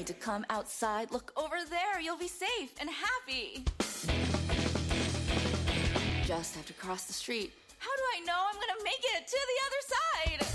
need to come outside. Look over there. You'll be safe and happy. Just have to cross the street. How do I know I'm gonna make it to the other side?